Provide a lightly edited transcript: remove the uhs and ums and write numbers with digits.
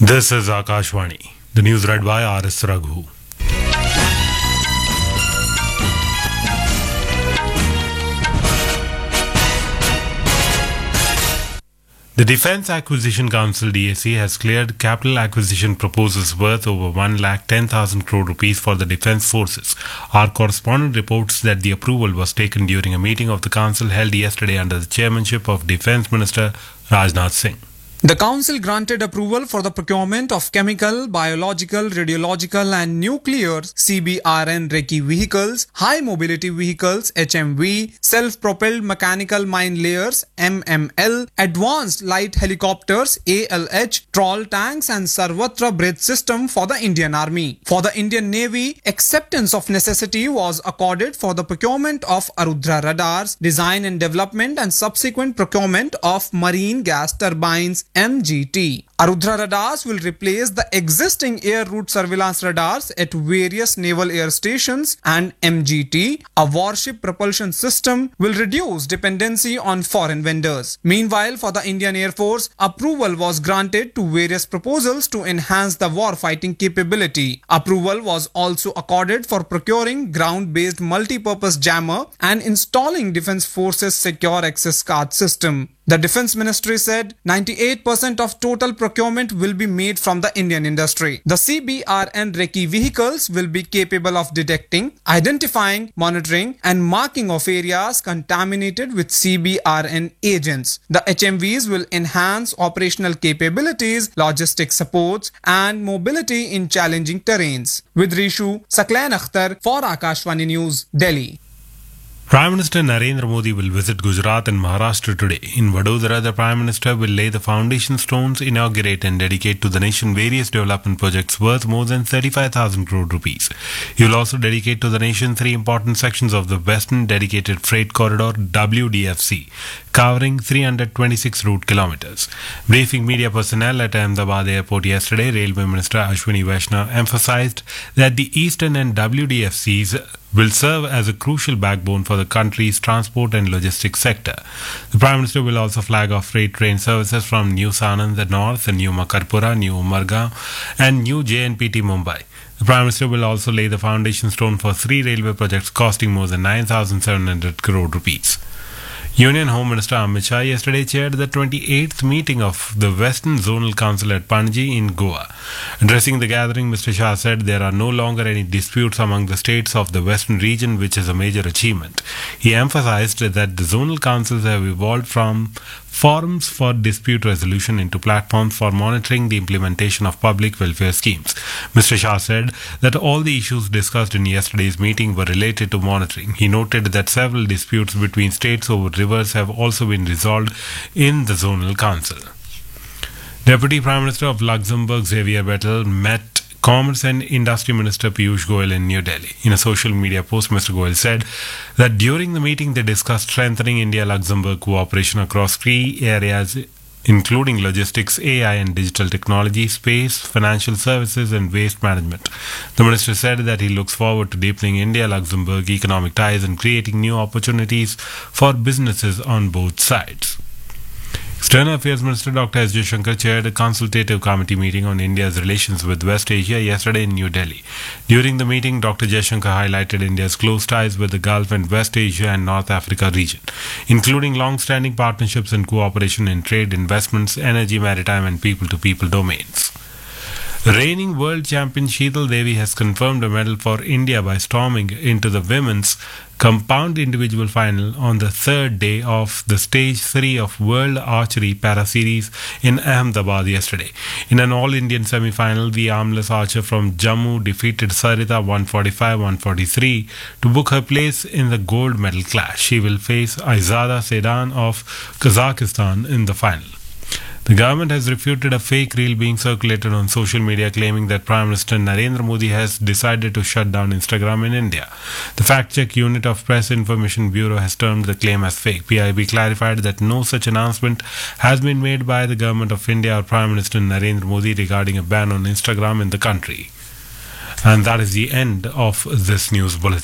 This is Akashvani. The news read by R.S. Raghu. The Defence Acquisition Council DAC has cleared capital acquisition proposals worth over 1,10,000 crore rupees for the defence forces. Our correspondent reports that the approval was taken during a meeting of the council held yesterday under the chairmanship of Defence Minister Rajnath Singh. The council granted approval for the procurement of chemical, biological, radiological and nuclear CBRN Recce vehicles, high mobility vehicles HMV, self-propelled mechanical mine layers MML, advanced light helicopters ALH, trawl tanks and Sarvatra bridge system for the Indian Army. For the Indian Navy, acceptance of necessity was accorded for the procurement of Arudhra radars, design and development and subsequent procurement of marine gas turbines MGT. Arudhra radars will replace the existing air route surveillance radars at various naval air stations, and MGT, a warship propulsion system, will reduce dependency on foreign vendors. Meanwhile, for the Indian Air Force, approval was granted to various proposals to enhance the war-fighting capability. Approval was also accorded for procuring ground-based multi-purpose jammer and installing Defence Forces Secure Access Card system. The Defence Ministry said 98% of total procurement will be made from the Indian industry. The CBRN Recce vehicles will be capable of detecting, identifying, monitoring and marking of areas contaminated with CBRN agents. The HMVs will enhance operational capabilities, logistic supports and mobility in challenging terrains. With Rishu, Saklain Akhtar for Akashvani News, Delhi. Prime Minister Narendra Modi will visit Gujarat and Maharashtra today. In Vadodara, the Prime Minister will lay the foundation stones, inaugurate and dedicate to the nation various development projects worth more than 35,000 crore rupees. He will also dedicate to the nation three important sections of the Western Dedicated Freight Corridor WDFC, covering 326 route kilometers. Briefing media personnel at Ahmedabad Airport yesterday, Railway Minister Ashwini Vaishnaw emphasized that the Eastern and WDFCs will serve as a crucial backbone for the country's transport and logistics sector. The Prime Minister will also flag off freight train services from New Sanand, the North, New Makarpura, New Umargaon and New JNPT Mumbai. The Prime Minister will also lay the foundation stone for three railway projects costing more than 9,700 crore rupees. Union Home Minister Amit Shah yesterday chaired the 28th meeting of the Western Zonal Council at Panaji in Goa. Addressing the gathering, Mr. Shah said there are no longer any disputes among the states of the Western region, which is a major achievement. He emphasized that the zonal councils have evolved from forums for dispute resolution into platforms for monitoring the implementation of public welfare schemes. Mr. Shah said that all the issues discussed in yesterday's meeting were related to monitoring. He noted that several disputes between states over rivers have also been resolved in the zonal council. Deputy Prime Minister of Luxembourg Xavier Bettel met Commerce and Industry Minister Piyush Goyal in New Delhi. In a social media post, Mr. Goyal said that during the meeting they discussed strengthening India-Luxembourg cooperation across key areas including logistics, AI and digital technology, space, financial services and waste management. The minister said that he looks forward to deepening India-Luxembourg economic ties and creating new opportunities for businesses on both sides. External Affairs Minister Dr. S. Jaishankar chaired a consultative committee meeting on India's relations with West Asia yesterday in New Delhi. During the meeting, Dr. Jaishankar highlighted India's close ties with the Gulf and West Asia and North Africa region, including long-standing partnerships and cooperation in trade, investments, energy, maritime and people-to-people domains. Reigning world champion Sheetal Devi has confirmed a medal for India by storming into the women's compound individual final on the third day of the Stage 3 of World Archery Para Series in Ahmedabad yesterday. In an all-Indian semi-final, the armless archer from Jammu defeated Sarita 145-143 to book her place in the gold medal clash. She will face Aizada Sedan of Kazakhstan in the final. The government has refuted a fake reel being circulated on social media claiming that Prime Minister Narendra Modi has decided to shut down Instagram in India. The fact-check unit of Press Information Bureau has termed the claim as fake. PIB clarified that no such announcement has been made by the government of India or Prime Minister Narendra Modi regarding a ban on Instagram in the country. And that is the end of this news bulletin.